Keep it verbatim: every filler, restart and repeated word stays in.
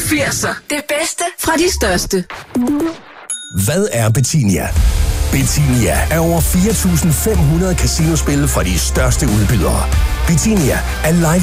firser. Det bedste fra de største. Hvad er Betinia? Betinia er over fire tusind fem hundrede casinospil fra de største udbydere. Betinia er live